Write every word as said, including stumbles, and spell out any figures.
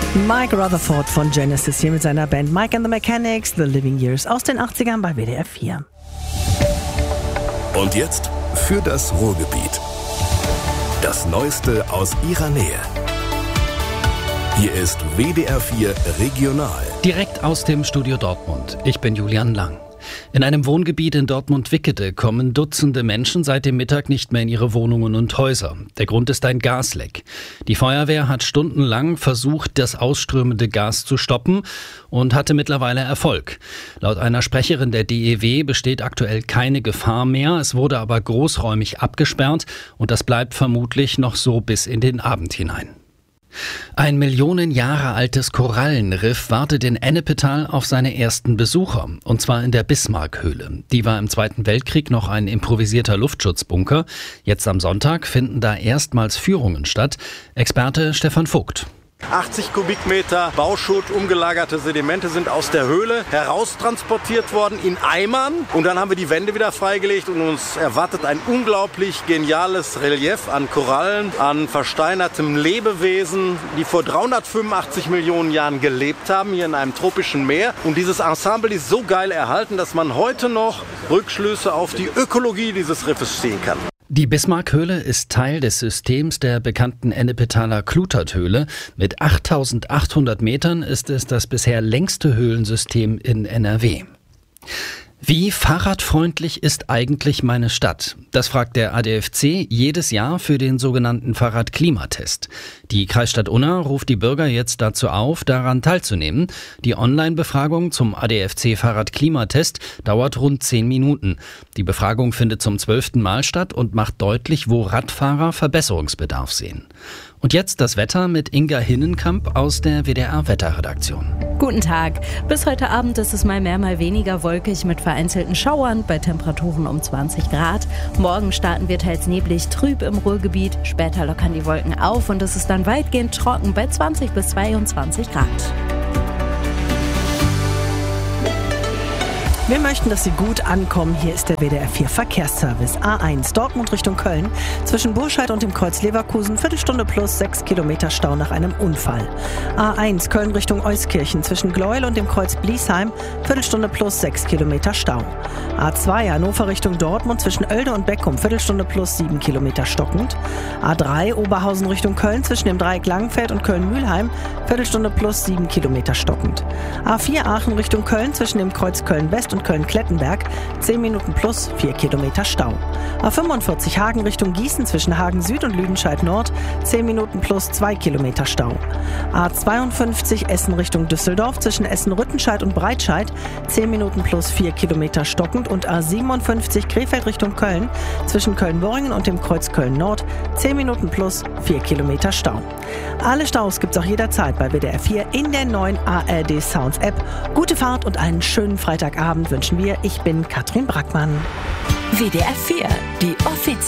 Mike Rutherford von Genesis hier mit seiner Band Mike and the Mechanics, The Living Years aus den achtzigern bei W D R vier. Und jetzt für das Ruhrgebiet. Das Neueste aus ihrer Nähe. Hier ist W D R vier Regional. Direkt aus dem Studio Dortmund. Ich bin Julian Lang. In einem Wohngebiet in Dortmund-Wickede kommen Dutzende Menschen seit dem Mittag nicht mehr in ihre Wohnungen und Häuser. Der Grund ist ein Gasleck. Die Feuerwehr hat stundenlang versucht, das ausströmende Gas zu stoppen und hatte mittlerweile Erfolg. Laut einer Sprecherin der D E W besteht aktuell keine Gefahr mehr. Es wurde aber großräumig abgesperrt und das bleibt vermutlich noch so bis in den Abend hinein. Ein Millionen Jahre altes Korallenriff wartet in Ennepetal auf seine ersten Besucher, und zwar in der Bismarckhöhle. Die war im Zweiten Weltkrieg noch ein improvisierter Luftschutzbunker. Jetzt am Sonntag finden da erstmals Führungen statt. Experte Stefan Vogt. achtzig Kubikmeter Bauschutt, umgelagerte Sedimente sind aus der Höhle heraustransportiert worden in Eimern. Und dann haben wir die Wände wieder freigelegt und uns erwartet ein unglaublich geniales Relief an Korallen, an versteinertem Lebewesen, die vor dreihundertfünfundachtzig Millionen Jahren gelebt haben, hier in einem tropischen Meer. Und dieses Ensemble ist so geil erhalten, dass man heute noch Rückschlüsse auf die Ökologie dieses Riffes ziehen kann. Die Bismarckhöhle ist Teil des Systems der bekannten Ennepetaler Kluterthöhle. Mit achttausendachthundert Metern ist es das bisher längste Höhlensystem in N R W. Wie fahrradfreundlich ist eigentlich meine Stadt? Das fragt der A D F C jedes Jahr für den sogenannten Fahrradklimatest. Die Kreisstadt Unna ruft die Bürger jetzt dazu auf, daran teilzunehmen. Die Online-Befragung zum A D F C Fahrradklimatest dauert rund zehn Minuten. Die Befragung findet zum zwölften Mal statt und macht deutlich, wo Radfahrer Verbesserungsbedarf sehen. Und jetzt das Wetter mit Inga Hinnenkamp aus der W D R-Wetterredaktion. Guten Tag. Bis heute Abend ist es mal mehr, mal weniger wolkig mit vereinzelten Schauern bei Temperaturen um zwanzig Grad. Morgen starten wir teils neblig, trüb im Ruhrgebiet. Später lockern die Wolken auf und es ist dann weitgehend trocken bei zwanzig bis zweiundzwanzig Grad. Wir möchten, dass Sie gut ankommen. Hier ist der W D R vier Verkehrsservice. A eins Dortmund Richtung Köln. Zwischen Burscheid und dem Kreuz Leverkusen Viertelstunde plus sechs Kilometer Stau nach einem Unfall. A eins Köln Richtung Euskirchen. Zwischen Gleuel und dem Kreuz Bliesheim Viertelstunde plus sechs Kilometer Stau. A zwei Hannover Richtung Dortmund. Zwischen Oelde und Beckum Viertelstunde plus sieben Kilometer stockend. A drei Oberhausen Richtung Köln. Zwischen dem Dreieck Langenfeld und Köln-Mühlheim Viertelstunde plus sieben Kilometer stockend. A vier Aachen Richtung Köln. Zwischen dem Kreuz Köln-West und Köln-Klettenberg, zehn Minuten plus vier Kilometer Stau. A fünfundvierzig Hagen Richtung Gießen zwischen Hagen Süd und Lüdenscheid Nord, zehn Minuten plus zwei Kilometer Stau. A zweiundfünfzig Essen Richtung Düsseldorf zwischen Essen-Rüttenscheid und Breitscheid, zehn Minuten plus vier Kilometer stockend. Und A siebenundfünfzig Krefeld Richtung Köln zwischen Köln-Worringen und dem Kreuz Köln Nord, zehn Minuten plus vier Kilometer Stau. Alle Staus gibt's auch jederzeit bei W D R vier in der neuen A R D Sounds App. Gute Fahrt und einen schönen Freitagabend wünschen wir. Ich bin Katrin Brackmann. W D R vier, die offizielle